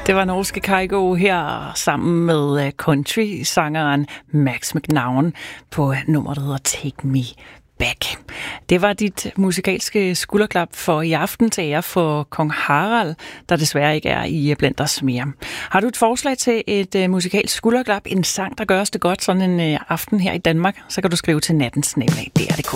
Det var norske Kygo her sammen med country-sangeren Max McNown på nummer, der hedder Take Me Back. Det var dit musikalske skulderklap for i aften til ære for kong Harald, der desværre ikke er i blandt os mere. Har du et forslag til et musikalsk skulderklap, en sang, der gør os det godt sådan en aften her i Danmark, så kan du skrive til nattensnabel@dr.dk.